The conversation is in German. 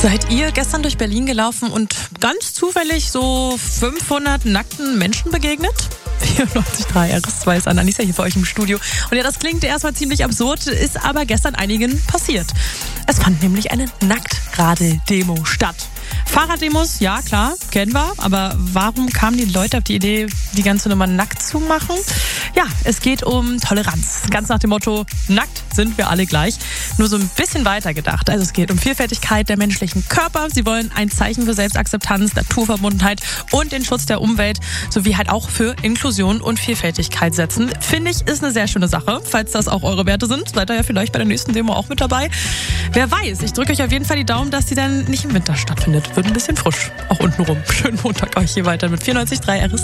Seid ihr gestern durch Berlin gelaufen und ganz zufällig so 500 nackten Menschen begegnet? 94.3 RS2 ist Annalisa hier für euch im Studio. Und ja, das klingt erstmal ziemlich absurd, ist aber gestern einigen passiert. Es fand nämlich eine Nacktradel-Demo statt. Fahrraddemos, ja klar, kennen wir, aber warum kamen die Leute auf die Idee, die ganze Nummer nackt zu machen? Ja, es geht um Toleranz. Ganz nach dem Motto, nackt sind wir alle gleich. Nur so ein bisschen weiter gedacht. Also es geht um Vielfältigkeit der menschlichen Körper. Sie wollen ein Zeichen für Selbstakzeptanz, Naturverbundenheit und den Schutz der Umwelt sowie halt auch für Inklusion und Vielfältigkeit setzen. Finde ich, ist eine sehr schöne Sache. Falls das auch eure Werte sind, seid ihr ja vielleicht bei der nächsten Demo auch mit dabei. Wer weiß, ich drücke euch auf jeden Fall die Daumen, dass die dann nicht im Winter stattfindet. Wird ein bisschen frisch, auch untenrum. Schönen Montag euch hier weiter mit 94.3 RS.